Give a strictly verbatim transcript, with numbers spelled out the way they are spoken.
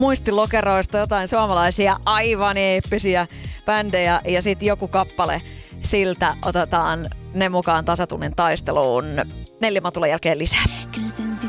muistilokeroista jotain suomalaisia aivan eeppisiä bändejä ja sitten joku kappale siltä otetaan ne mukaan tasatunnin taisteluun. Nelli Matulan jälkeen lisää. Kyllä sen sit